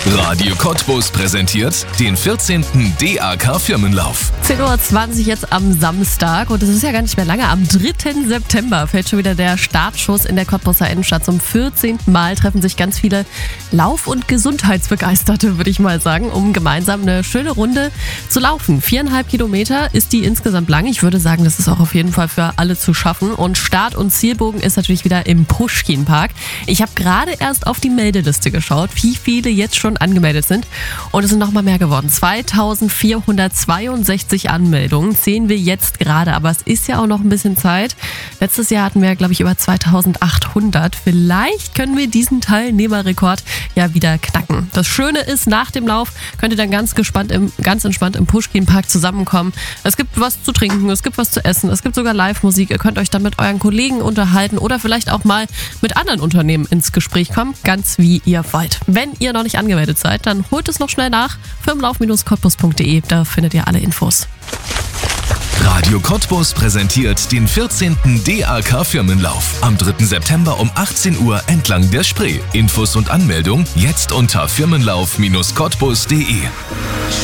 Radio Cottbus präsentiert den 14. DAK Firmenlauf. 10:20 Uhr jetzt am Samstag und es ist ja gar nicht mehr lange. Am 3. September fällt schon wieder der Startschuss in der Cottbuser Innenstadt. Zum 14. Mal treffen sich ganz viele Lauf- und Gesundheitsbegeisterte, würde ich mal sagen, um gemeinsam eine schöne Runde zu laufen. 4,5 Kilometer ist die insgesamt lang. Ich würde sagen, das ist auch auf jeden Fall für alle zu schaffen. Und Start- und Zielbogen ist natürlich wieder im Puschkin-Park. Ich habe gerade erst auf die Meldeliste geschaut, wie viele jetzt schon angemeldet sind. Und es sind noch mal mehr geworden. 2462 Anmeldungen sehen wir jetzt gerade. Aber es ist ja auch noch ein bisschen Zeit. Letztes Jahr hatten wir, glaube ich, über 2800. Vielleicht können wir diesen Teilnehmerrekord ja wieder knacken. Das Schöne ist, nach dem Lauf könnt ihr dann ganz entspannt im Puschkin-Park zusammenkommen. Es gibt was zu trinken, es gibt was zu essen, es gibt sogar Live-Musik. Ihr könnt euch dann mit euren Kollegen unterhalten oder vielleicht auch mal mit anderen Unternehmen ins Gespräch kommen, ganz wie ihr wollt. Wenn ihr noch nicht angemeldet seid, dann holt es noch schnell nach. firmenlauf-cottbus.de, da findet ihr alle Infos. Radio Cottbus präsentiert den 14. DAK Firmenlauf. Am 3. September um 18 Uhr entlang der Spree. Infos und Anmeldung jetzt unter firmenlauf-cottbus.de.